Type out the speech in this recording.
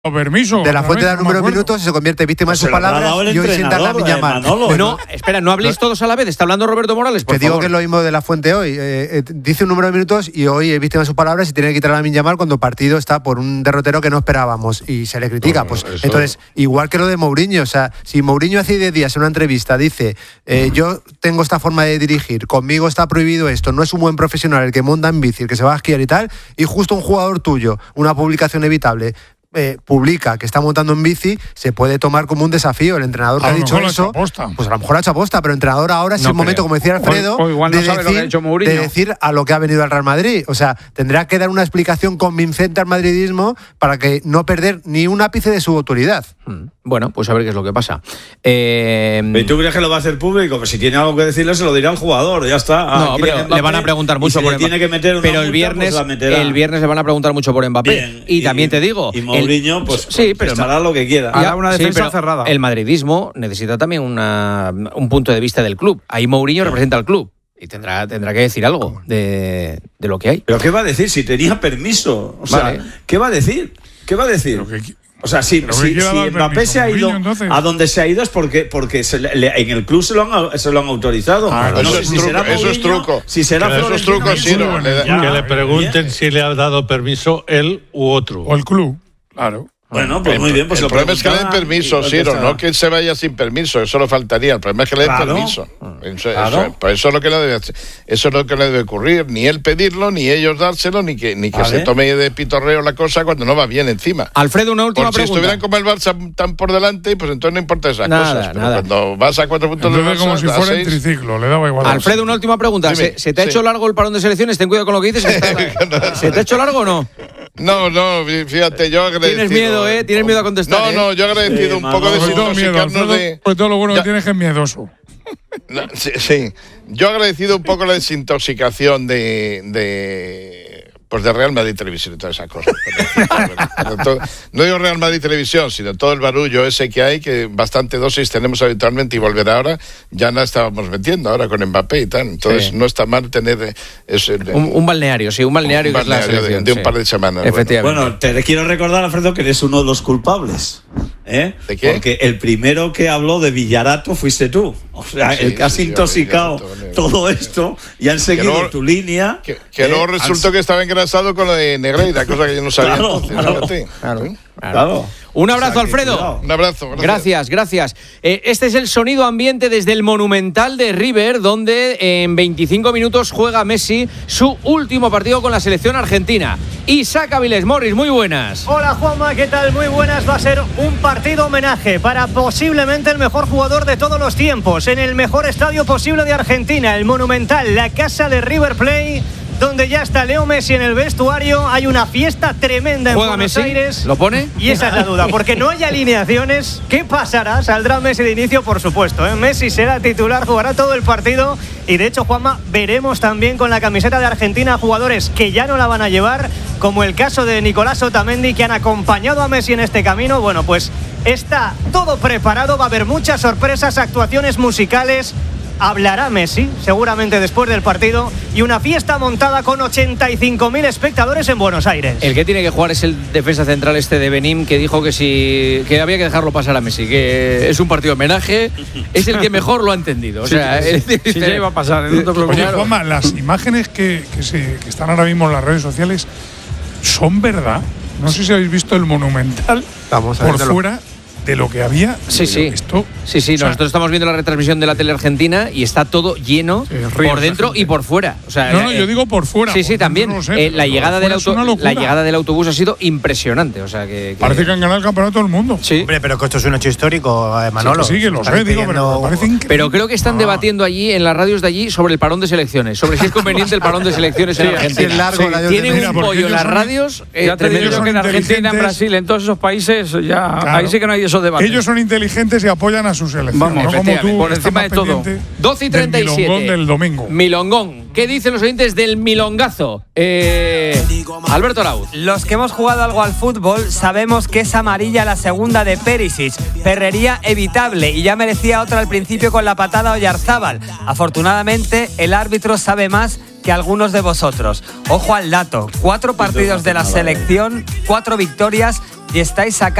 permiso. De la Fuente da número de minutos y se convierte en víctima de sus palabras y hoy sienta Lamine Yamal. No, espera, no habléis todos a la vez. Está hablando Roberto Morales, por favor. Te digo que es lo mismo de la Fuente hoy. Dice un número de minutos y hoy es víctima de sus palabras y tiene que quitar a Lamine Yamal cuando el partido está por un derrotero que no esperábamos y se le critica. Entonces, igual que lo de Mourinho, o sea, si Mourinho hace 10 días en una entrevista dice yo tengo esta forma de dirigir, conmigo está prohibido esto, no es un buen profesional el que monta en bici, el que se va a esquiar y tal, y justo un jugador tuyo, una publicación evitable, publica que está montando en bici, se puede tomar como un desafío. El entrenador que ha dicho eso, pues a lo mejor ha hecho aposta, pero el entrenador ahora es el momento, como decía Alfredo, de decir a lo que ha venido al Real Madrid. O sea, tendrá que dar una explicación convincente al madridismo para que no perder ni un ápice de su autoridad. Bueno, pues a ver qué es lo que pasa. ¿Y tú crees que lo va a hacer público? Pues si tiene algo que decirle, se lo dirá al jugador, ya está. No, pero le van a preguntar mucho por Mbappé. Pero el viernes le van a preguntar mucho por Mbappé. Bien, y también te digo, y Mourinho, pues pero hará lo que quiera. Hará una defensa cerrada. El madridismo necesita también un punto de vista del club. Ahí Mourinho representa al club. Y tendrá que decir algo de lo que hay. ¿Pero qué va a decir si tenía permiso? O sea, vale. ¿Qué va a decir? O sea, si Mbappé se ha ido a donde se ha ido es porque en el club se lo han autorizado. Eso es truco. Si será eso es truco, sí. Que le pregunten si le ha dado permiso él u otro. O el club, claro. Bueno, pues muy bien. Pues el problema es que le den permiso, Ciro, no que se vaya sin permiso, eso lo faltaría. El problema es que le den permiso. Pues eso es lo que no debe ocurrir. Ni él pedirlo, ni ellos dárselo, ni que se tome de pitorreo la cosa cuando no va bien encima. Alfredo, una última pregunta. Si estuvieran como el Barça tan por delante, pues entonces no importa esas cosas. Pero cuando vas a 4 puntos del Barça, como si fuera en triciclo, le daba igual. Alfredo, una última pregunta. ¿Se te ha hecho largo el parón de selecciones? Ten cuidado con lo que dices. ¿Se te ha hecho largo o no? No, fíjate, yo agradecido. ¿Tienes miedo, ¿Tienes miedo a contestar? No, yo agradecido un poco de desintoxicarnos de... Pues todo lo bueno que tienes es miedoso. No, sí. Yo agradecido un poco la desintoxicación pues de Real Madrid Televisión y todas esas cosas. No digo Real Madrid Televisión, sino todo el barullo ese que hay, que bastante dosis tenemos habitualmente y volver ahora, ya la estábamos metiendo ahora con Mbappé y tal. Entonces no está mal tener un balneario, un balneario que es la selección, de un par de semanas. Efectivamente. Bueno, te quiero recordar, Alfredo, que eres uno de los culpables. ¿De qué? Porque el primero que habló de Villarato fuiste tú. O sea, el que has intoxicado todo esto y han seguido tu línea. Que luego resultó que estaba engrasado con lo de Negreira, cosa que yo no sabía. Claro. Un abrazo, Alfredo. Un abrazo. Gracias. Este es el sonido ambiente desde el Monumental de River, donde en 25 minutos juega Messi su último partido con la selección argentina. Isaac Avilés, Morris, muy buenas. Hola, Juanma, ¿qué tal? Muy buenas. Va a ser un partido homenaje para posiblemente el mejor jugador de todos los tiempos, en el mejor estadio posible de Argentina, el Monumental, la casa de River Plate, donde ya está Leo Messi en el vestuario. Hay una fiesta tremenda en Buenos Aires. ¿Lo pone? Y esa es la duda, porque no hay alineaciones. ¿Qué pasará? ¿Saldrá Messi de inicio? Por supuesto, Messi será titular, jugará todo el partido. Y de hecho, Juanma, veremos también con la camiseta de Argentina jugadores que ya no la van a llevar, como el caso de Nicolás Otamendi, que han acompañado a Messi en este camino. Bueno, pues está todo preparado, va a haber muchas sorpresas, actuaciones musicales. Hablará Messi, seguramente después del partido, y una fiesta montada con 85.000 espectadores en Buenos Aires. El que tiene que jugar es el defensa central de Benín, que dijo que había que dejarlo pasar a Messi, que es un partido de homenaje, es el que mejor lo ha entendido. O sea, ya iba a pasar. Oye, Juanma, las imágenes que están ahora mismo en las redes sociales son verdad. No sé si habéis visto el Monumental por fuera de lo que había. Sí. Nosotros estamos viendo la retransmisión de la tele argentina y está todo lleno por dentro y por fuera. O sea, yo digo por fuera. Sí, también. No sé, la llegada del autobús ha sido impresionante. O sea, que parece que han ganado el campeonato del mundo. Sí. Hombre, pero que esto es un hecho histórico, Manolo. Sí, que lo sé, pero me parece increíble. Pero creo que están debatiendo allí, en las radios de allí, sobre el parón de selecciones, sobre si es conveniente el parón de selecciones en Argentina. Tienen un pollo en las radios. Ya te digo que en Argentina, en Brasil, en todos esos países, ahí sí que no hay esos debates. Ellos son inteligentes y apoyan a su selección. Vamos, no como tú, por encima de todo. 12:37. Milongón del domingo. Milongón. ¿Qué dicen los oyentes del milongazo? Alberto Lauz. Los que hemos jugado algo al fútbol sabemos que es amarilla la segunda de Perisic. Perrería evitable y ya merecía otra al principio con la patada Oyarzábal. Afortunadamente, el árbitro sabe más que algunos de vosotros. Ojo al dato, 4 partidos de la selección, 4 victorias, y estáis sacando